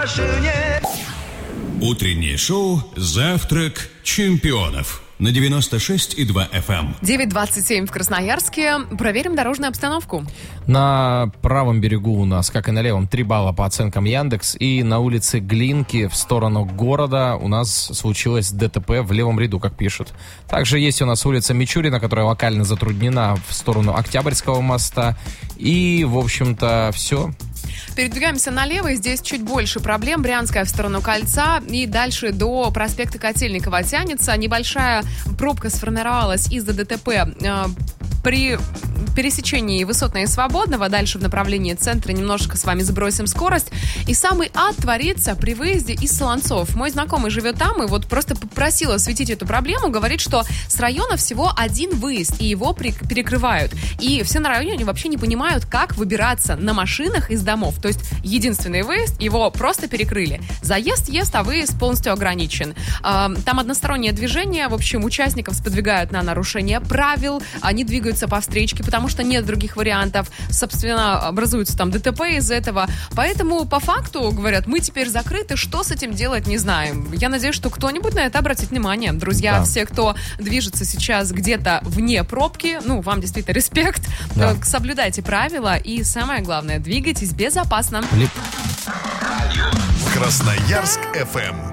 Утреннее шоу «Завтрак чемпионов» на 96,2 FM. 9:27 в Красноярске. Проверим дорожную обстановку. На правом берегу у нас, как и на левом, 3 балла по оценкам Яндекс. И на улице Глинки в сторону города у нас случилось ДТП в левом ряду, как пишут. Также есть у нас улица Мичурина, которая локально затруднена в сторону Октябрьского моста. И, в общем-то, все. Передвигаемся налево, и здесь чуть больше проблем. Брянская в сторону Кольца, и дальше до проспекта Котельникова тянется. Небольшая пробка сформировалась из-за ДТП при пересечении Высотного и Свободного. Дальше в направлении центра немножко с вами сбросим скорость. И самый ад творится при выезде из Солонцов. Мой знакомый живет там, и вот просто попросил осветить эту проблему. Говорит, что с района всего один выезд, и его перекрывают. И все на районе, они вообще не понимают, как выбираться на машинах из домов. То есть единственный выезд, его просто перекрыли. Заезд есть, а выезд полностью ограничен. Там одностороннее движение. В общем, участников сподвигают на нарушение правил. Они двигаются по встречке, потому что нет других вариантов. Собственно, образуются там ДТП из этого. Поэтому, по факту, говорят, мы теперь закрыты. Что с этим делать, не знаем. Я надеюсь, что кто-нибудь на это обратит внимание. Друзья, да. Все, кто движется сейчас где-то вне пробки, вам действительно респект. Да. Соблюдайте правила и, самое главное, двигайтесь безопасно. Красноярск FM.